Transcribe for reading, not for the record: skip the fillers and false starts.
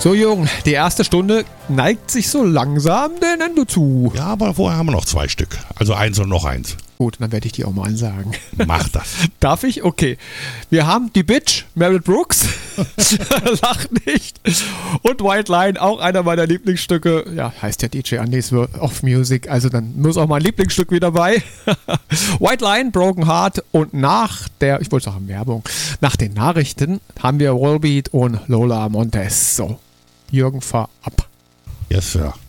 So, Jürgen, die erste Stunde neigt sich so langsam dem Ende zu. Ja, aber vorher haben wir noch 2 Stück. Also 1 und noch 1. Gut, dann werde ich die auch mal ansagen. Mach das. Darf ich? Okay. Wir haben die Bitch, Meryl Brooks. Lacht nicht. Und White Line, auch einer meiner Lieblingsstücke. Ja, heißt ja DJ Andy's of Music. Also dann muss auch mein Lieblingsstück wieder bei. White Line, Broken Heart. Und nach der, ich wollte sagen Werbung, nach den Nachrichten haben wir Wallbeat und Lola Montez. So, Jürgen, fahr ab. Yes, Sir.